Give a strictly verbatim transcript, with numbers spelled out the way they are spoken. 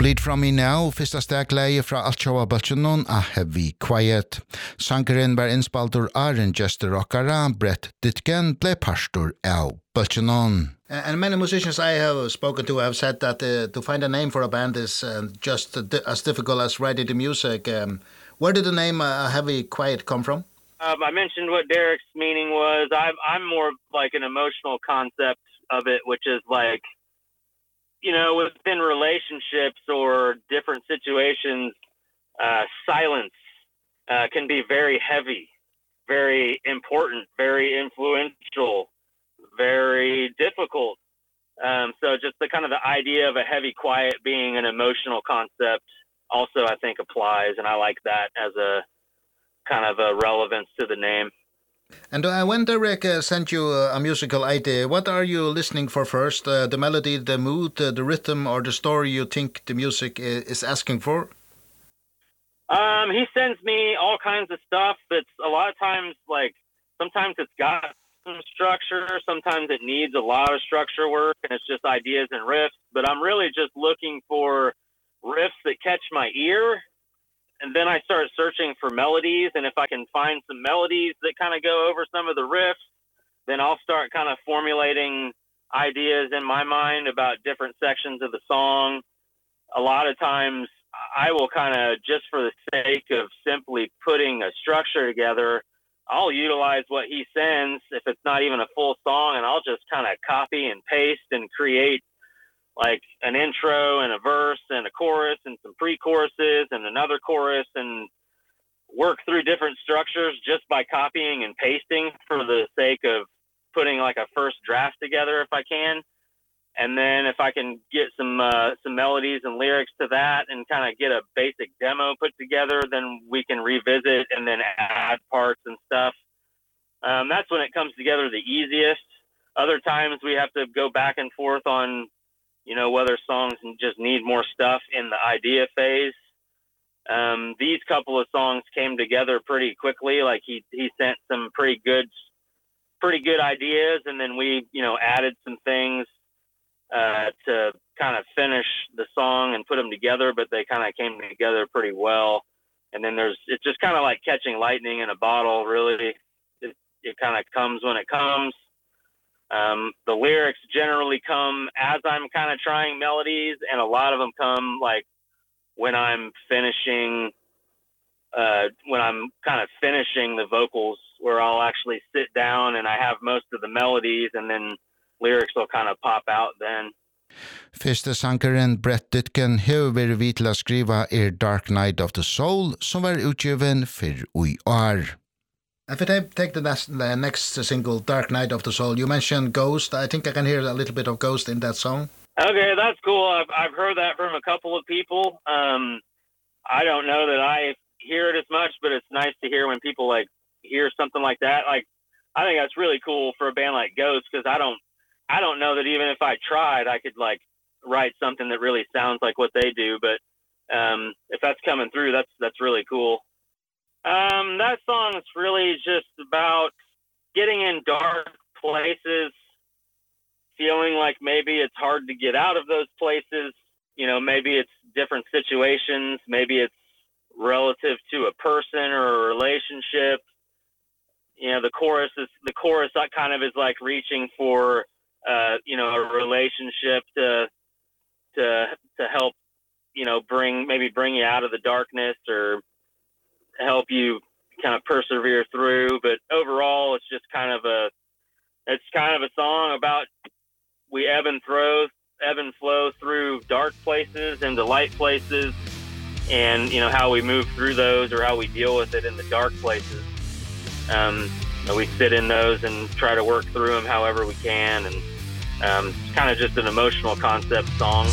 Bleed From Me Now, fyrsta stakleie fra Altjóa Böltsjonon, A Heavy Quiet. Sankeren var innspaltur Aren Jester Rockara, Brett Ditken ble pastor av Böltsjonon. And many musicians I have spoken to have said that uh, to find a name for a band is uh, just uh, di- as difficult as writing the music. Um, where did the name uh, A Heavy Quiet come from? Um, I mentioned what Derek's meaning was. I'm, I'm more like an emotional concept of it, which is like, you know, within relationships or different situations, uh, silence uh, can be very heavy, very important, very influential, very difficult. Um, so just the kind of the idea of a heavy quiet being an emotional concept also, I think, applies. And I like that as a kind of a relevance to the name. And uh, when Derek uh, sent you uh, a musical idea, what are you listening for first? Uh, the melody, the mood, uh, the rhythm, or the story you think the music is asking for? Um, he sends me all kinds of stuff that's a lot of times, like, sometimes it's got some structure, sometimes it needs a lot of structure work, and it's just ideas and riffs. But I'm really just looking for riffs that catch my ear. And then I start searching for melodies, and if I can find some melodies that kind of go over some of the riffs, then I'll start kind of formulating ideas in my mind about different sections of the song. A lot of times I will kind of, just for the sake of simply putting a structure together, I'll utilize what he sends if it's not even a full song, and I'll just kind of copy and paste and create like an intro and a verse and a chorus and some pre-choruses and another chorus, and work through different structures just by copying and pasting for the sake of putting like a first draft together if I can. And then if I can get some uh, some melodies and lyrics to that and kind of get a basic demo put together, then we can revisit and then add parts and stuff. Um, that's when it comes together the easiest. Other times we have to go back and forth on, you know, whether songs just need more stuff in the idea phase. Um, these couple of songs came together pretty quickly. Like he, he sent some pretty good, pretty good ideas. And then we, you know, added some things, uh, to kind of finish the song and put them together, but they kind of came together pretty well. And then there's, it's just kind of like catching lightning in a bottle, really. It, it kind of comes when it comes. Um, the lyrics generally come as I'm kind of trying melodies, and a lot of them come like when I'm finishing, uh, when I'm kind of finishing the vocals, where I'll actually sit down and I have most of the melodies, and then lyrics will kind of pop out then. Fyrste sankeren Brett Ditken hevur verið við til at skriva er Dark Night of the Soul, som var utgiven fyrr í ár. If I take the next, the next single, Dark Night of the Soul, you mentioned Ghost. I think I can hear a little bit of Ghost in that song. Okay, that's cool. I've, I've heard that from a couple of people. Um, I don't know that I hear it as much, but it's nice to hear when people like hear something like that. Like, I think that's really cool for a band like Ghost, because I don't, I don't know that even if I tried, I could like write something that really sounds like what they do. But um, if that's coming through, that's that's really cool. Um, that song is really just about getting in dark places, feeling like maybe it's hard to get out of those places. You know, maybe it's different situations. Maybe it's relative to a person or a relationship. You know, the chorus is, the chorus kind of is like reaching for, uh, you know, a relationship to, to, to help, you know, bring, maybe bring you out of the darkness or help you kind of persevere through. But overall, it's just kind of a, it's kind of a song about we ebb and throw, ebb and flow through dark places into light places, and, you know, how we move through those or how we deal with it in the dark places. Um, and we sit in those and try to work through them however we can. And um, it's kind of just an emotional concept song.